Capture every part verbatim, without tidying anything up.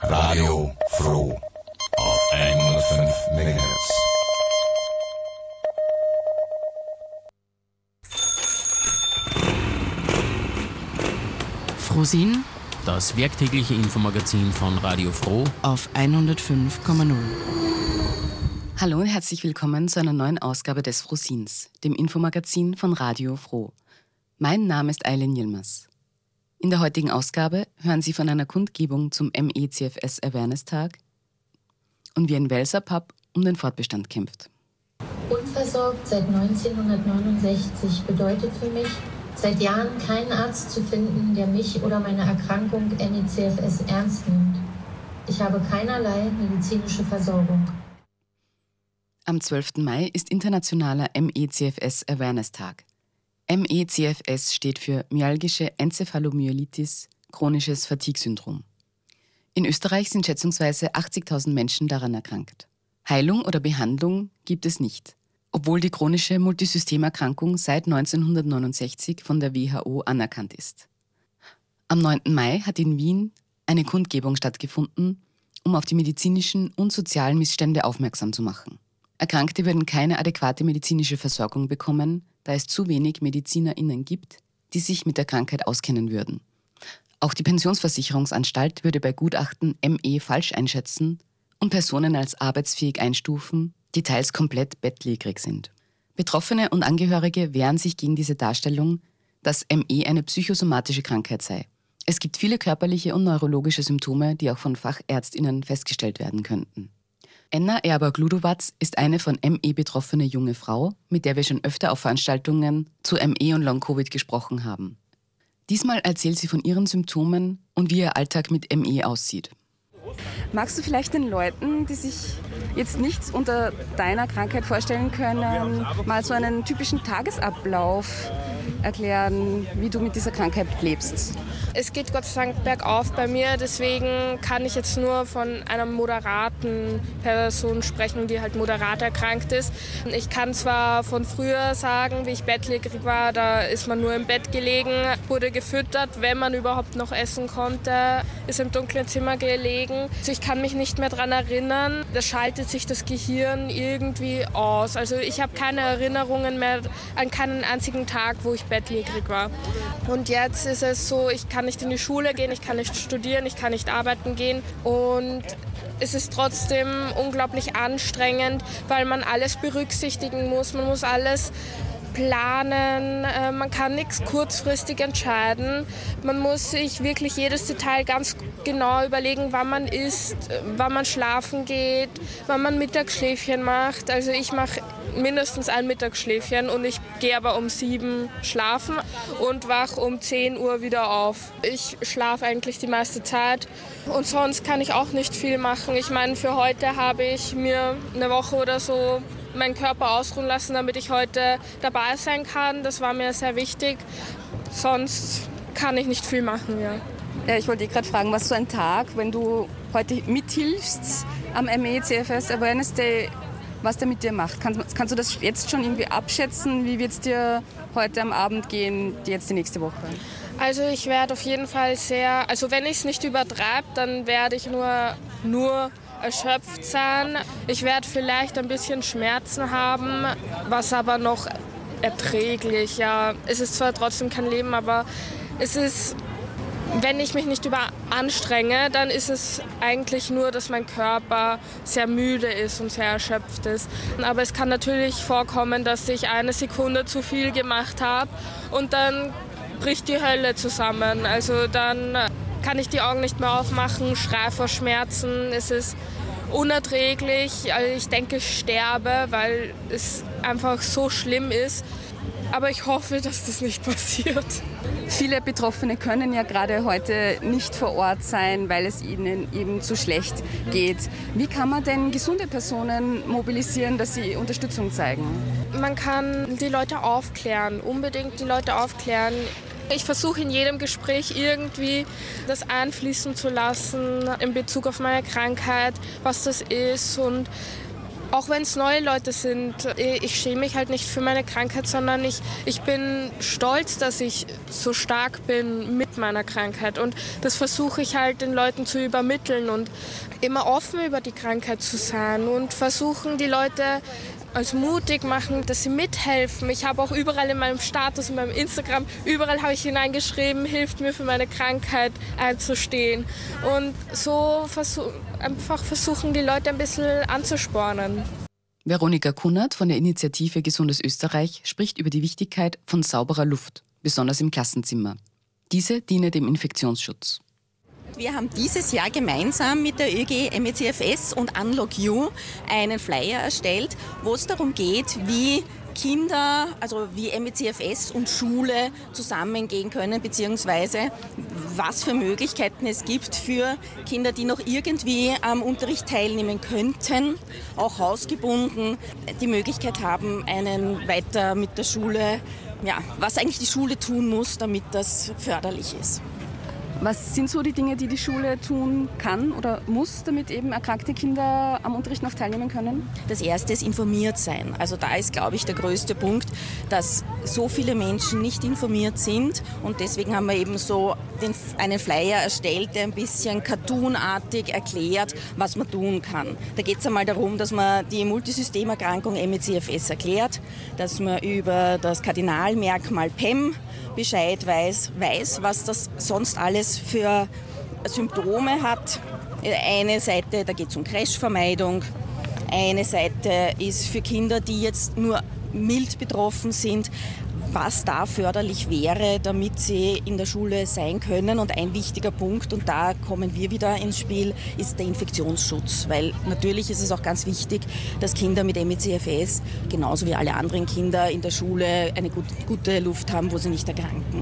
Radio Froh auf hundertfünf Megahertz. Frohsinn, das werktägliche Infomagazin von Radio Froh auf hundertfünf Komma null. Hallo und herzlich willkommen zu einer neuen Ausgabe des Frohsinns, dem Infomagazin von Radio Froh. Mein Name ist Eileen Yilmaz. In der heutigen Ausgabe hören Sie von einer Kundgebung zum M E C F S Awareness Tag und wie ein Welser Pub um den Fortbestand kämpft. Unversorgt seit neunzehnhundertneunundsechzig bedeutet für mich, seit Jahren keinen Arzt zu finden, der mich oder meine Erkrankung M E C F S ernst nimmt. Ich habe keinerlei medizinische Versorgung. Am zwölften Mai ist internationaler M E C F S Awareness Tag. M E C F S steht für myalgische Enzephalomyelitis, chronisches Fatigue-Syndrom. In Österreich sind schätzungsweise achtzigtausend Menschen daran erkrankt. Heilung oder Behandlung gibt es nicht, obwohl die chronische Multisystemerkrankung seit neunzehnhundertneunundsechzig von der W H O anerkannt ist. Am neunten Mai hat in Wien eine Kundgebung stattgefunden, um auf die medizinischen und sozialen Missstände aufmerksam zu machen. Erkrankte würden keine adäquate medizinische Versorgung bekommen, da es zu wenig MedizinerInnen gibt, die sich mit der Krankheit auskennen würden. Auch die Pensionsversicherungsanstalt würde bei Gutachten M E falsch einschätzen und Personen als arbeitsfähig einstufen, die teils komplett bettlägerig sind. Betroffene und Angehörige wehren sich gegen diese Darstellung, dass M E eine psychosomatische Krankheit sei. Es gibt viele körperliche und neurologische Symptome, die auch von FachärztInnen festgestellt werden könnten. Enna Erber-Gludowatz ist eine von M E betroffene junge Frau, mit der wir schon öfter auf Veranstaltungen zu M E und Long-Covid gesprochen haben. Diesmal erzählt sie von ihren Symptomen und wie ihr Alltag mit M E aussieht. Magst du vielleicht den Leuten, die sich jetzt nichts unter deiner Krankheit vorstellen können, mal so einen typischen Tagesablauf erklären, wie du mit dieser Krankheit lebst? Es geht Gott sei Dank bergauf bei mir, deswegen kann ich jetzt nur von einer moderaten Person sprechen, die halt moderat erkrankt ist. Ich kann zwar von früher sagen, wie ich bettlägerig war, da ist man nur im Bett gelegen, wurde gefüttert, wenn man überhaupt noch essen konnte, ist im dunklen Zimmer gelegen. Also ich kann mich nicht mehr daran erinnern, da schaltet sich das Gehirn irgendwie aus. Also ich habe keine Erinnerungen mehr an keinen einzigen Tag, wo ich bettlägerig war. Und jetzt ist es so, ich kann nicht in die Schule gehen, ich kann nicht studieren, ich kann nicht arbeiten gehen und es ist trotzdem unglaublich anstrengend, weil man alles berücksichtigen muss, man muss alles planen, man kann nichts kurzfristig entscheiden. Man muss sich wirklich jedes Detail ganz genau überlegen, wann man isst, wann man schlafen geht, wann man Mittagsschläfchen macht. Also ich mache mindestens ein Mittagsschläfchen und ich gehe aber um sieben schlafen und wach um zehn Uhr wieder auf. Ich schlafe eigentlich die meiste Zeit und sonst kann ich auch nicht viel machen. Ich meine, für heute habe ich mir eine Woche oder so meinen Körper ausruhen lassen, damit ich heute dabei sein kann. Das war mir sehr wichtig. Sonst kann ich nicht viel machen, ja. Ja, ich wollte dich gerade fragen, was so ein Tag, wenn du heute mithilfst am M E C F S Awareness Day, was der mit dir macht. Kannst, kannst du das jetzt schon irgendwie abschätzen? Wie wird es dir heute am Abend gehen, jetzt die nächste Woche? Also ich werde auf jeden Fall sehr, also wenn ich es nicht übertreibe, dann werde ich nur, nur erschöpft sein. Ich werde vielleicht ein bisschen Schmerzen haben, was aber noch erträglich. Ja, es ist zwar trotzdem kein Leben, aber es ist, wenn ich mich nicht überanstrenge, dann ist es eigentlich nur, dass mein Körper sehr müde ist und sehr erschöpft ist. Aber es kann natürlich vorkommen, dass ich eine Sekunde zu viel gemacht habe und dann bricht die Hölle zusammen. Also dann kann ich die Augen nicht mehr aufmachen, schreie vor Schmerzen. Es ist unerträglich. Also ich denke, ich sterbe, weil es einfach so schlimm ist. Aber ich hoffe, dass das nicht passiert. Viele Betroffene können ja gerade heute nicht vor Ort sein, weil es ihnen eben zu schlecht geht. Wie kann man denn gesunde Personen mobilisieren, dass sie Unterstützung zeigen? Man kann die Leute aufklären, unbedingt die Leute aufklären. Ich versuche in jedem Gespräch irgendwie das einfließen zu lassen in Bezug auf meine Krankheit, was das ist und Auch wenn es neue Leute sind, ich schäme mich halt nicht für meine Krankheit, sondern ich, ich bin stolz, dass ich so stark bin mit meiner Krankheit. Und das versuche ich halt den Leuten zu übermitteln und immer offen über die Krankheit zu sein und versuchen die Leute als mutig machen, dass sie mithelfen. Ich habe auch überall in meinem Status, in meinem Instagram, überall habe ich hineingeschrieben, hilft mir für meine Krankheit einzustehen. Und so versuch, einfach versuchen die Leute ein bisschen anzuspornen. Veronika Kunert von der Initiative Gesundes Österreich spricht über die Wichtigkeit von sauberer Luft, besonders im Klassenzimmer. Diese diene dem Infektionsschutz. Wir haben dieses Jahr gemeinsam mit der ÖG M E C F S und Unlock You einen Flyer erstellt, wo es darum geht, wie Kinder, also wie M E C F S und Schule zusammengehen können, beziehungsweise was für Möglichkeiten es gibt für Kinder, die noch irgendwie am Unterricht teilnehmen könnten, auch hausgebunden, die Möglichkeit haben, einen weiter mit der Schule, ja, was eigentlich die Schule tun muss, damit das förderlich ist. Was sind so die Dinge, die die Schule tun kann oder muss, damit eben erkrankte Kinder am Unterricht noch teilnehmen können? Das erste ist informiert sein. Also da ist, glaube ich, der größte Punkt, dass so viele Menschen nicht informiert sind. Und deswegen haben wir eben so den, einen Flyer erstellt, der ein bisschen cartoonartig erklärt, was man tun kann. Da geht es einmal darum, dass man die Multisystemerkrankung M E C F S erklärt, dass man über das Kardinalmerkmal P E M Bescheid weiß, weiß, was das sonst alles für Symptome hat. Eine Seite, da geht es um Crashvermeidung. Eine Seite ist für Kinder, die jetzt nur mild betroffen sind, was da förderlich wäre, damit sie in der Schule sein können. Und ein wichtiger Punkt, und da kommen wir wieder ins Spiel, ist der Infektionsschutz. Weil natürlich ist es auch ganz wichtig, dass Kinder mit M E C F S, genauso wie alle anderen Kinder in der Schule, eine gut, gute Luft haben, wo sie nicht erkranken.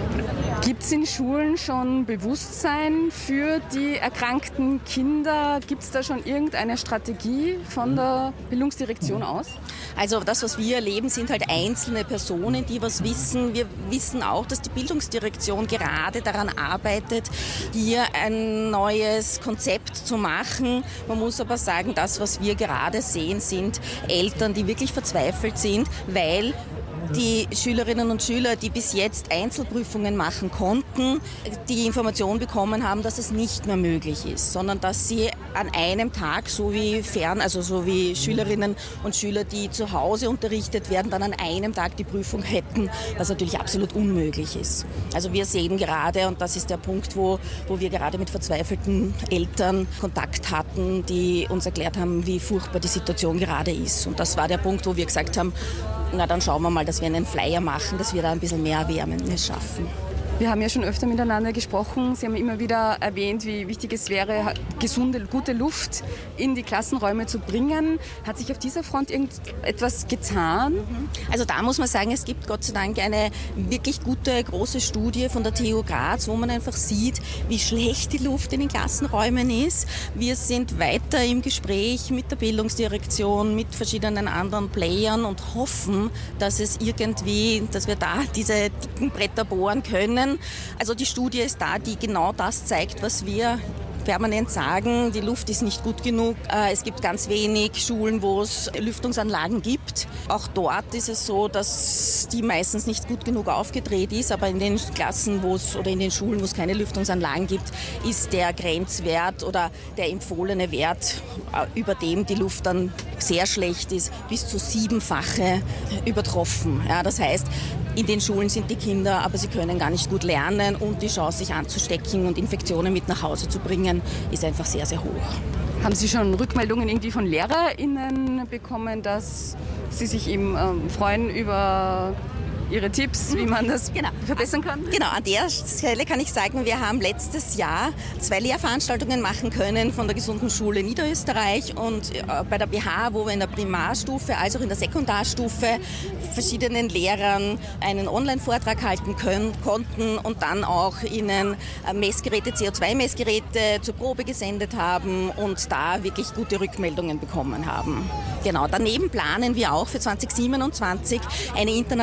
Gibt es in Schulen schon Bewusstsein für die erkrankten Kinder? Gibt es da schon irgendeine Strategie von der Bildungsdirektion aus? Also das, was wir erleben, sind halt einzelne Personen, die was wissen. Wir wissen auch, dass die Bildungsdirektion gerade daran arbeitet, hier ein neues Konzept zu machen. Man muss aber sagen, das, was wir gerade sehen, sind Eltern, die wirklich verzweifelt sind, weil die Schülerinnen und Schüler, die bis jetzt Einzelprüfungen machen konnten, die Information bekommen haben, dass es nicht mehr möglich ist, sondern dass sie an einem Tag, so wie fern, also so wie Schülerinnen und Schüler, die zu Hause unterrichtet werden, dann an einem Tag die Prüfung hätten, was natürlich absolut unmöglich ist. Also wir sehen gerade, und das ist der Punkt, wo, wo wir gerade mit verzweifelten Eltern Kontakt hatten, die uns erklärt haben, wie furchtbar die Situation gerade ist. Und das war der Punkt, wo wir gesagt haben, na dann schauen wir mal, dass wir einen Flyer machen, dass wir da ein bisschen mehr Awareness schaffen. Wir haben ja schon öfter miteinander gesprochen. Sie haben immer wieder erwähnt, wie wichtig es wäre, gesunde, gute Luft in die Klassenräume zu bringen. Hat sich auf dieser Front irgendetwas getan? Also da muss man sagen, es gibt Gott sei Dank eine wirklich gute, große Studie von der T U Graz, wo man einfach sieht, wie schlecht die Luft in den Klassenräumen ist. Wir sind weiter im Gespräch mit der Bildungsdirektion, mit verschiedenen anderen Playern und hoffen, dass es irgendwie, dass wir da diese dicken Bretter bohren können. Also die Studie ist da, die genau das zeigt, was wir permanent sagen, die Luft ist nicht gut genug. Es gibt ganz wenig Schulen, wo es Lüftungsanlagen gibt. Auch dort ist es so, dass die meistens nicht gut genug aufgedreht ist, aber in den Klassen, wo es oder in den Schulen, wo es keine Lüftungsanlagen gibt, ist der Grenzwert oder der empfohlene Wert, über dem die Luft dann sehr schlecht ist, bis zu siebenfache übertroffen. Ja, das heißt, in den Schulen sind die Kinder, aber sie können gar nicht gut lernen und die Chance, sich anzustecken und Infektionen mit nach Hause zu bringen, ist einfach sehr, sehr hoch. Haben Sie schon Rückmeldungen irgendwie von LehrerInnen bekommen, dass sie sich eben ähm, freuen über Ihre Tipps, wie man das genau. verbessern kann? Genau, an der Stelle kann ich sagen, wir haben letztes Jahr zwei Lehrveranstaltungen machen können von der Gesunden Schule Niederösterreich und bei der B H, wo wir in der Primarstufe als auch in der Sekundarstufe verschiedenen Lehrern einen Online-Vortrag halten können, konnten und dann auch ihnen Messgeräte, C O zwei Messgeräte zur Probe gesendet haben und da wirklich gute Rückmeldungen bekommen haben. Genau, daneben planen wir auch für zwanzig siebenundzwanzig eine internationale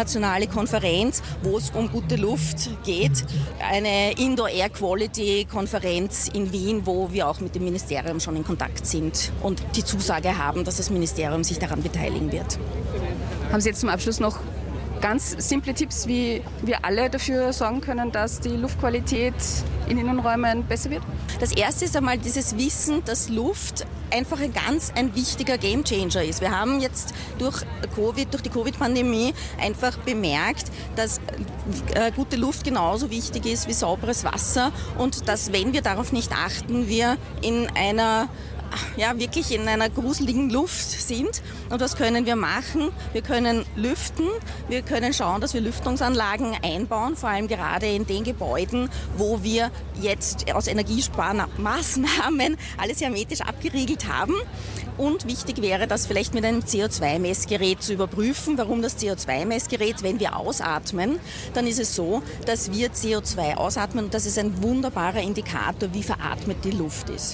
Konferenz, wo es um gute Luft geht. Eine Indoor Air Quality Konferenz in Wien, wo wir auch mit dem Ministerium schon in Kontakt sind und die Zusage haben, dass das Ministerium sich daran beteiligen wird. Haben Sie jetzt zum Abschluss noch ganz simple Tipps, wie wir alle dafür sorgen können, dass die Luftqualität in Innenräumen besser wird? Das erste ist einmal dieses Wissen, dass Luft einfach ein ganz ein wichtiger Gamechanger ist. Wir haben jetzt durch Covid, durch die Covid-Pandemie einfach bemerkt, dass äh, gute Luft genauso wichtig ist wie sauberes Wasser und dass, wenn wir darauf nicht achten, wir in einer ja, wirklich in einer gruseligen Luft sind. Und was können wir machen? Wir können lüften, wir können schauen, dass wir Lüftungsanlagen einbauen, vor allem gerade in den Gebäuden, wo wir jetzt aus Energiesparmaßnahmen alles hermetisch abgeriegelt haben. Und wichtig wäre, das vielleicht mit einem C O zwei Messgerät zu überprüfen. Warum das C O zwei Messgerät? Wenn wir ausatmen, dann ist es so, dass wir C O zwei ausatmen und das ist ein wunderbarer Indikator, wie veratmet die Luft ist.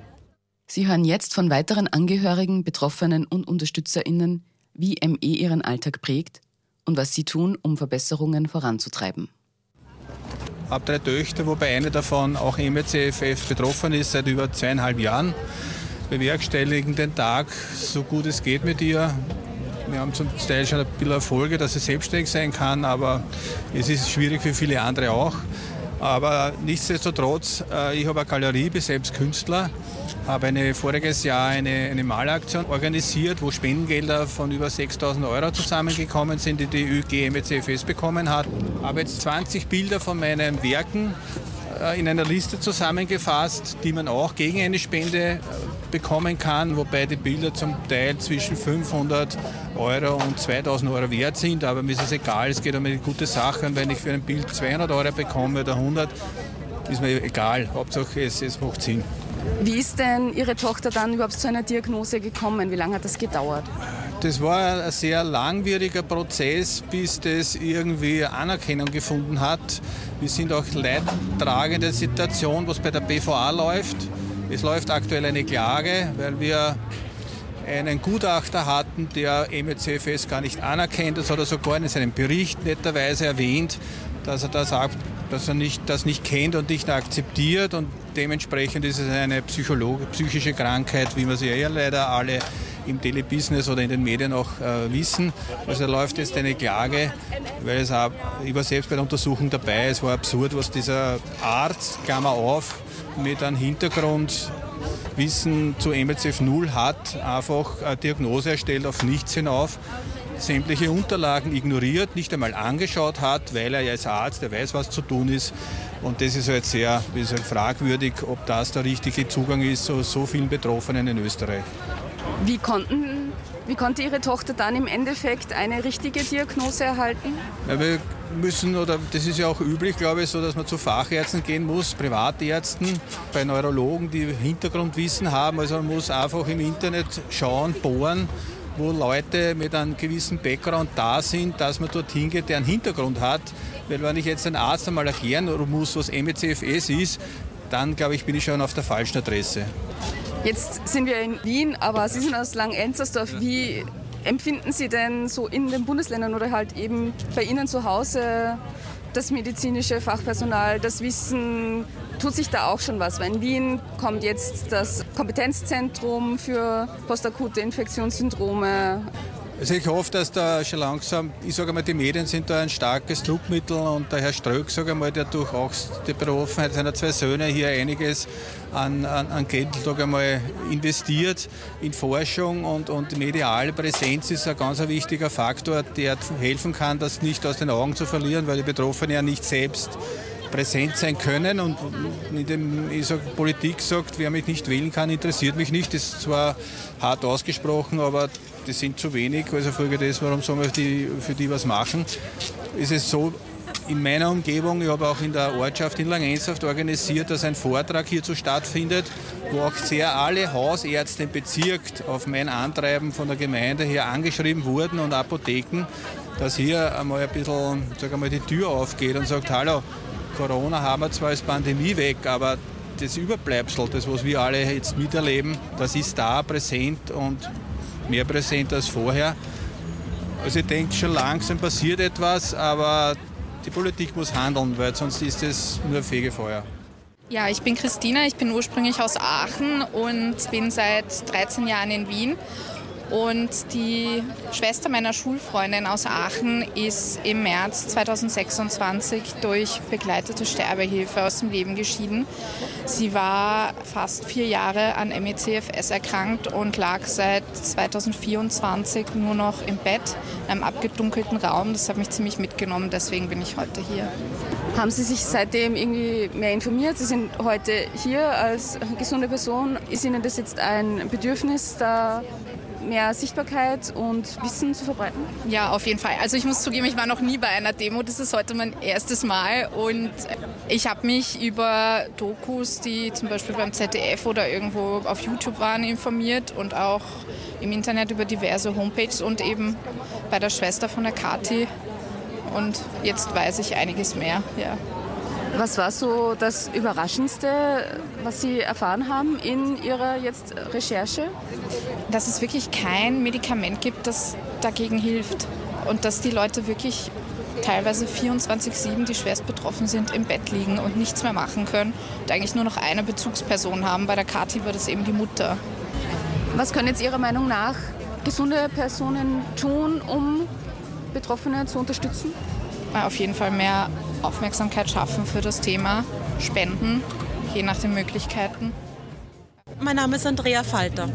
Sie hören jetzt von weiteren Angehörigen, Betroffenen und UnterstützerInnen, wie M E ihren Alltag prägt und was sie tun, um Verbesserungen voranzutreiben. Ich habe drei Töchter, wobei eine davon auch M E C F S betroffen ist, seit über zweieinhalb Jahren. Bewerkstelligen den Tag so gut es geht mit ihr. Wir haben zum Teil schon ein bisschen Erfolge, dass sie selbstständig sein kann, aber es ist schwierig für viele andere auch. Aber nichtsdestotrotz, ich habe eine Galerie, bin selbst Künstler, habe eine, voriges Jahr eine, eine Malaktion organisiert, wo Spendengelder von über sechstausend Euro zusammengekommen sind, die die Ö G M E C F S bekommen hat. Habe jetzt zwanzig Bilder von meinen Werken in einer Liste zusammengefasst, die man auch gegen eine Spende bekommen kann, wobei die Bilder zum Teil zwischen fünfhundert Euro und zweitausend Euro wert sind, aber mir ist es egal, es geht um eine gute Sache und wenn ich für ein Bild zweihundert Euro bekomme oder hundert, ist mir egal, Hauptsache es, es macht Sinn. Wie ist denn Ihre Tochter dann überhaupt zu einer Diagnose gekommen? Wie lange hat das gedauert? Das war ein sehr langwieriger Prozess, bis das irgendwie Anerkennung gefunden hat. Wir sind auch leidtragende Situation, was bei der B V A läuft. Es läuft aktuell eine Klage, weil wir einen Gutachter hatten, der M E C F S gar nicht anerkennt. Das hat er sogar in seinem Bericht netterweise erwähnt, dass er da sagt, dass er nicht, das nicht kennt und nicht akzeptiert. Und dementsprechend ist es eine Psychologe, psychische Krankheit, wie wir sie ja leider alle im Telebusiness oder in den Medien auch äh, wissen. Also da läuft jetzt eine Klage, weil es auch, ich war selbst bei der Untersuchung dabei, es war absurd, was dieser Arzt, Klammer auf, mit einem Hintergrundwissen zu M E C F null hat, einfach eine Diagnose erstellt auf nichts hinauf, sämtliche Unterlagen ignoriert, nicht einmal angeschaut hat, weil er ja als Arzt, der weiß, was zu tun ist. Und das ist halt sehr ist halt fragwürdig, ob das der richtige Zugang ist zu so vielen Betroffenen in Österreich. Wie, konnten, wie konnte Ihre Tochter dann im Endeffekt eine richtige Diagnose erhalten? Ja, wir müssen, oder das ist ja auch üblich, glaube ich, so, dass man zu Fachärzten gehen muss, Privatärzten, bei Neurologen, die Hintergrundwissen haben. Also man muss einfach im Internet schauen, bohren, wo Leute mit einem gewissen Background da sind, dass man dorthin geht, der einen Hintergrund hat. Weil wenn ich jetzt einen Arzt einmal erklären muss, was M E C F S ist, dann, glaube ich, bin ich schon auf der falschen Adresse. Jetzt sind wir in Wien, aber Sie sind aus Langenzersdorf. Wie empfinden Sie denn so in den Bundesländern oder halt eben bei Ihnen zu Hause das medizinische Fachpersonal, das Wissen? Tut sich da auch schon was? Weil in Wien kommt jetzt das Kompetenzzentrum für postakute Infektionssyndrome. Also ich hoffe, dass da schon langsam, ich sage mal, die Medien sind da ein starkes Druckmittel und der Herr Ströck, sage mal, der durch auch die Betroffenheit seiner zwei Söhne hier einiges an, an, an Geld sage mal, investiert in Forschung und, und mediale Präsenz ist ein ganz wichtiger Faktor, der helfen kann, das nicht aus den Augen zu verlieren, weil die Betroffenen ja nicht selbst präsent sein können und in dem, ich sag, Politik sagt, wer mich nicht wählen kann, interessiert mich nicht. Das ist zwar hart ausgesprochen, aber das sind zu wenig, also Folge des, warum sollen wir die, für die was machen. Es ist so, in meiner Umgebung, ich habe auch in der Ortschaft in Langenzersdorf organisiert, dass ein Vortrag hierzu stattfindet, wo auch sehr alle Hausärzte im Bezirk auf mein Antreiben von der Gemeinde her angeschrieben wurden und Apotheken, dass hier einmal ein bisschen, sag einmal, die Tür aufgeht und sagt, hallo, Corona haben wir zwar als Pandemie weg, aber das Überbleibsel, das was wir alle jetzt miterleben, das ist da präsent und mehr präsent als vorher. Also ich denke, schon langsam passiert etwas, aber die Politik muss handeln, weil sonst ist es nur Fegefeuer. Ja, ich bin Christina, ich bin ursprünglich aus Aachen und bin seit dreizehn Jahren in Wien. Und die Schwester meiner Schulfreundin aus Aachen ist im März zweitausendsechsundzwanzig durch begleitete Sterbehilfe aus dem Leben geschieden. Sie war fast vier Jahre an M E C F S erkrankt und lag seit zweitausendvierundzwanzig nur noch im Bett, in einem abgedunkelten Raum. Das hat mich ziemlich mitgenommen, deswegen bin ich heute hier. Haben Sie sich seitdem irgendwie mehr informiert? Sie sind heute hier als gesunde Person. Ist Ihnen das jetzt ein Bedürfnis, da mehr Sichtbarkeit und Wissen zu verbreiten? Ja, auf jeden Fall. Also ich muss zugeben, ich war noch nie bei einer Demo. Das ist heute mein erstes Mal und ich habe mich über Dokus, die zum Beispiel beim Z D F oder irgendwo auf YouTube waren, informiert und auch im Internet über diverse Homepages und eben bei der Schwester von der Kathi. Und jetzt weiß ich einiges mehr. Ja. Was war so das Überraschendste, was Sie erfahren haben in Ihrer jetzt Recherche? Dass es wirklich kein Medikament gibt, das dagegen hilft. Und dass die Leute wirklich teilweise vierundzwanzig sieben, die schwerst betroffen sind, im Bett liegen und nichts mehr machen können und eigentlich nur noch eine Bezugsperson haben. Bei der Kathi war das eben die Mutter. Was können jetzt Ihrer Meinung nach gesunde Personen tun, um Betroffene zu unterstützen? Auf jeden Fall mehr Aufmerksamkeit schaffen für das Thema, spenden, je nach den Möglichkeiten. Mein Name ist Andrea Falter.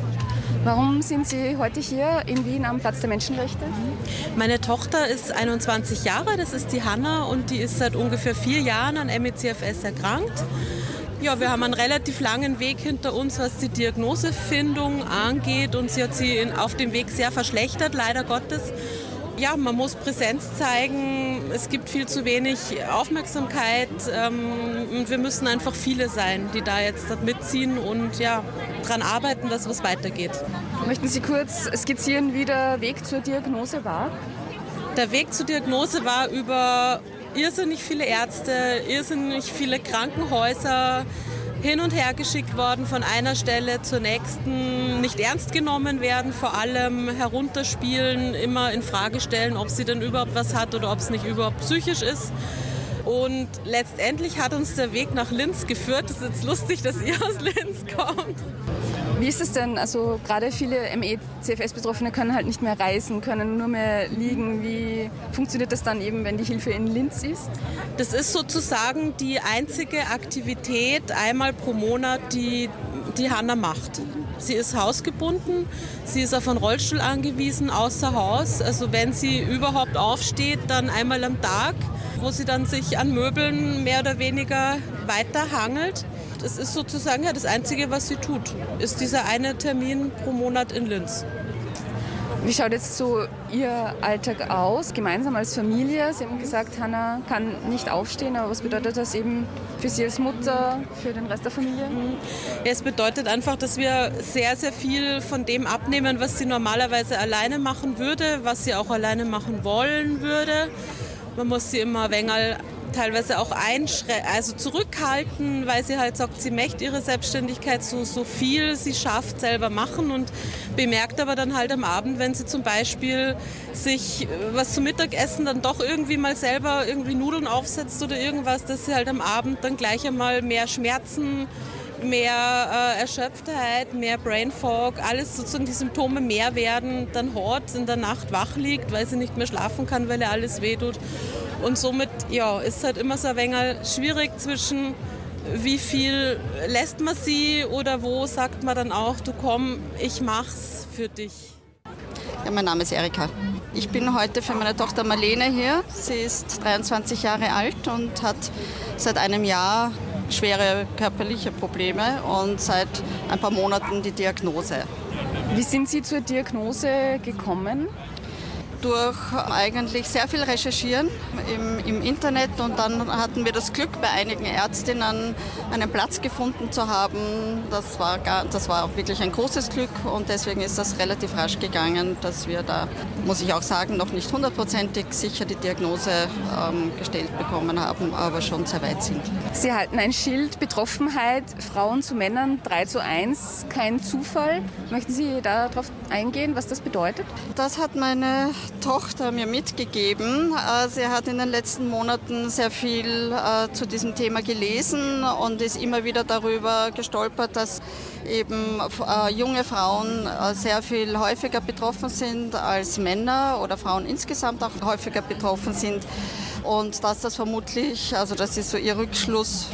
Warum sind Sie heute hier in Wien am Platz der Menschenrechte? Meine Tochter ist einundzwanzig Jahre, das ist die Hanna und die ist seit ungefähr vier Jahren an M E C F S erkrankt. Ja, wir haben einen relativ langen Weg hinter uns, was die Diagnosefindung angeht und sie hat sie auf dem Weg sehr verschlechtert, leider Gottes. Ja, man muss Präsenz zeigen, es gibt viel zu wenig Aufmerksamkeit ähm, und wir müssen einfach viele sein, die da jetzt mitziehen und ja, daran arbeiten, dass was weitergeht. Möchten Sie kurz skizzieren, wie der Weg zur Diagnose war? Der Weg zur Diagnose war über irrsinnig viele Ärzte, irrsinnig viele Krankenhäuser, hin und her geschickt worden von einer Stelle zur nächsten, nicht ernst genommen werden, vor allem herunterspielen, immer in Frage stellen, ob sie denn überhaupt was hat oder ob es nicht überhaupt psychisch ist. Und letztendlich hat uns der Weg nach Linz geführt. Es ist jetzt lustig, dass ihr aus Linz kommt. Wie ist es denn? Also gerade viele M E C F S-Betroffene können halt nicht mehr reisen, können nur mehr liegen. Wie funktioniert das dann eben, wenn die Hilfe in Linz ist? Das ist sozusagen die einzige Aktivität einmal pro Monat, die die Hanna macht. Sie ist hausgebunden, sie ist auf einen Rollstuhl angewiesen, außer Haus. Also wenn sie überhaupt aufsteht, dann einmal am Tag, wo sie dann sich an Möbeln mehr oder weniger weiterhangelt. Das ist sozusagen ja das Einzige, was sie tut, ist dieser eine Termin pro Monat in Linz. Wie schaut jetzt so Ihr Alltag aus, gemeinsam als Familie? Sie haben gesagt, Hanna kann nicht aufstehen, aber was bedeutet das eben für Sie als Mutter, für den Rest der Familie? Es bedeutet einfach, dass wir sehr, sehr viel von dem abnehmen, was sie normalerweise alleine machen würde, was sie auch alleine machen wollen würde. Man muss sie immer ein wenig teilweise auch einschränken, also zurückhalten, weil sie halt sagt, sie möchte ihre Selbstständigkeit so, so viel sie schafft, selber machen und bemerkt aber dann halt am Abend, wenn sie zum Beispiel sich was zum Mittagessen dann doch irgendwie mal selber irgendwie Nudeln aufsetzt oder irgendwas, dass sie halt am Abend dann gleich einmal mehr Schmerzen, mehr äh, Erschöpftheit, mehr Brain Fog, alles sozusagen die Symptome mehr werden, dann hat, in der Nacht wach liegt, weil sie nicht mehr schlafen kann, weil ihr alles wehtut. Und somit ja, ist halt immer so ein wenig schwierig zwischen, wie viel lässt man sie oder wo sagt man dann auch, du komm, ich mach's für dich. Ja, mein Name ist Erika. Ich bin heute für meine Tochter Marlene hier. Sie ist dreiundzwanzig Jahre alt und hat seit einem Jahr schwere körperliche Probleme und seit ein paar Monaten die Diagnose. Wie sind Sie zur Diagnose gekommen? Durch eigentlich sehr viel Recherchieren im, im Internet und dann hatten wir das Glück, bei einigen Ärztinnen einen Platz gefunden zu haben. Das war, gar, das war wirklich ein großes Glück und deswegen ist das relativ rasch gegangen, dass wir da, muss ich auch sagen, noch nicht hundertprozentig sicher die Diagnose ähm, gestellt bekommen haben, aber schon sehr weit sind. Sie halten ein Schild, Betroffenheit, Frauen zu Männern drei zu eins, kein Zufall. Möchten Sie darauf eingehen, was das bedeutet? Das hat meine Tochter mir mitgegeben. Sie hat in den letzten Monaten sehr viel zu diesem Thema gelesen und ist immer wieder darüber gestolpert, dass eben junge Frauen sehr viel häufiger betroffen sind als Männer oder Frauen insgesamt auch häufiger betroffen sind. Und dass das vermutlich, also das ist so ihr Rückschluss,